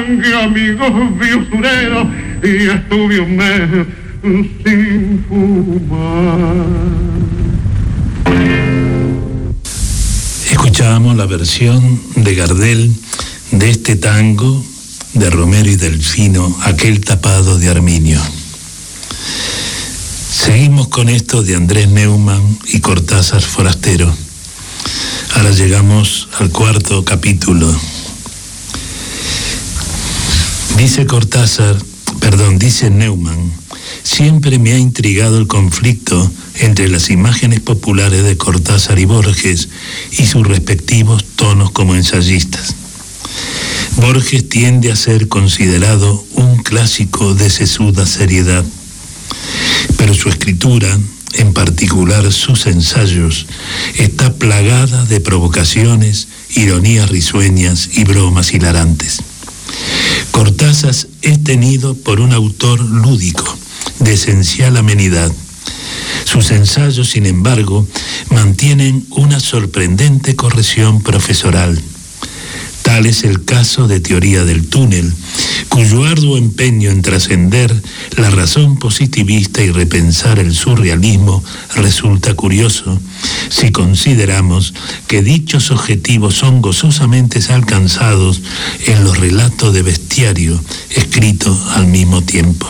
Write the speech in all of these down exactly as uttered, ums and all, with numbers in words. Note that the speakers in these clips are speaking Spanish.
Amigos, vi usurero y estuve un mes sin fumar. Escuchábamos la versión de Gardel de este tango de Romero y Delfino, Aquel tapado de Arminio. Seguimos con esto de Andrés Neumann y Cortázar Forastero. Ahora llegamos al cuarto capítulo. Dice Cortázar, perdón, dice Neumann, siempre me ha intrigado el conflicto entre las imágenes populares de Cortázar y Borges y sus respectivos tonos como ensayistas. Borges tiende a ser considerado un clásico de sesuda seriedad, pero su escritura, en particular sus ensayos, está plagada de provocaciones, ironías risueñas y bromas hilarantes. Cortázar es tenido por un autor lúdico, de esencial amenidad. Sus ensayos, sin embargo, mantienen una sorprendente corrección profesoral. Tal es el caso de Teoría del túnel, cuyo arduo empeño en trascender la razón positivista y repensar el surrealismo resulta curioso si consideramos que dichos objetivos son gozosamente alcanzados en los relatos de Bestiario, escritos al mismo tiempo.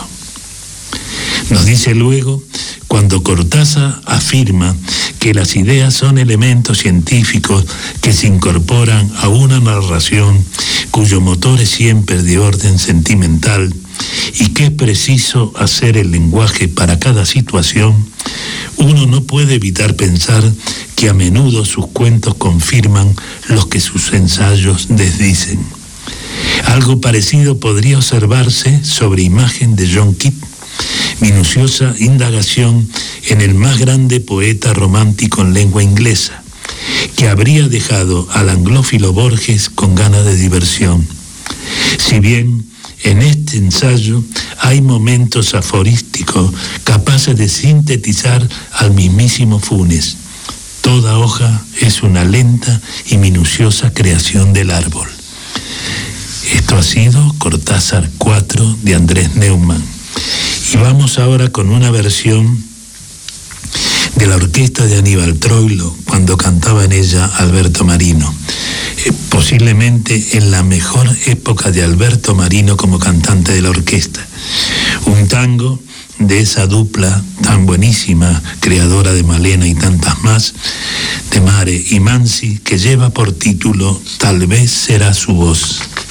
Nos dice luego, cuando Cortázar afirma que las ideas son elementos científicos que se incorporan a una narración cuyo motor es siempre de orden sentimental y que es preciso hacer el lenguaje para cada situación, uno no puede evitar pensar que a menudo sus cuentos confirman lo que sus ensayos desdicen. Algo parecido podría observarse sobre Imagen de John Keats, minuciosa indagación en el más grande poeta romántico en lengua inglesa, que habría dejado al anglófilo Borges con ganas de diversión. Si bien en este ensayo hay momentos aforísticos capaces de sintetizar al mismísimo Funes, toda hoja es una lenta y minuciosa creación del árbol. Esto ha sido Cortázar cuatro de Andrés Neumann. Y vamos ahora con una versión de la orquesta de Aníbal Troilo, cuando cantaba en ella Alberto Marino, eh, posiblemente en la mejor época de Alberto Marino como cantante de la orquesta. Un tango de esa dupla tan buenísima, creadora de Malena y tantas más, de Mare y Mansi, que lleva por título Tal vez será su voz.